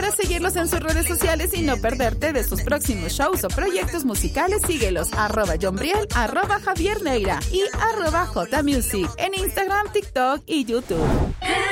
Para seguirlos en sus redes sociales y no perderte de sus próximos shows o proyectos musicales, síguelos @JohnBriel, @JavierNeira y @JMusic en Instagram, TikTok y YouTube.